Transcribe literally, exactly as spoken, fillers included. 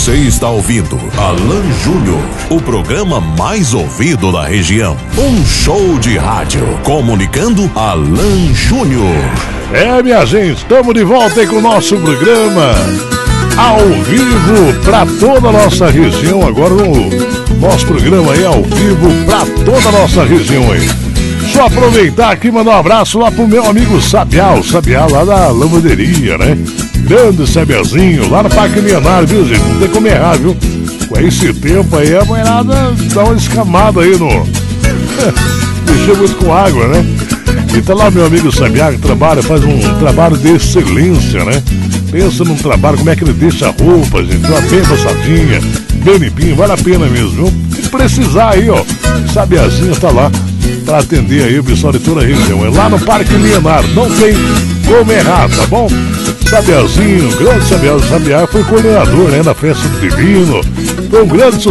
Você está ouvindo Alan Júnior, o programa mais ouvido da região. Um show de rádio comunicando Alan Júnior. É, minha gente, estamos de volta aí com o nosso programa ao vivo para toda a nossa região. Agora o nosso programa aí ao vivo para toda a nossa região aí. Só aproveitar aqui e mandar um abraço lá pro meu amigo Sabiá, o Sabiá lá da lavanderia, né? Grande Sabiazinho, lá no Parque Milenar, viu, gente? Não tem como errar, viu? Com esse tempo aí, a banheirada dá uma escamada aí no... Mexeu muito com água, né? E tá lá meu amigo Sabiá, que trabalha, faz um trabalho de excelência, né? Pensa num trabalho, como é que ele deixa a roupa, gente, uma bem passadinha, bem limpinho, vale a pena mesmo, viu? Se precisar aí, ó, Sabiazinho tá lá para atender aí o pessoal de toda a região. É lá no Parque Milenar, não tem como errar, tá bom? Sabiazinho, grande Sabiá, Sabiá foi coordenador, né, da festa do Divino, foi um grande sucesso.